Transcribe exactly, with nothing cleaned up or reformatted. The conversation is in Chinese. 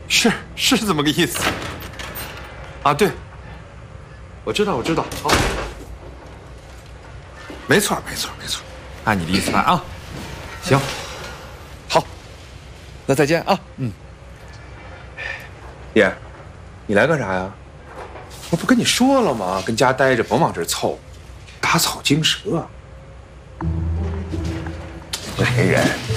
是是这么个意思。啊，对，我知道，我知道。好，没错，没错，没错，按你的意思办啊。行，好，那再见啊。嗯。爹，你来干啥呀？我不跟你说了吗？跟家待着，甭往这儿凑，打草惊蛇。来人。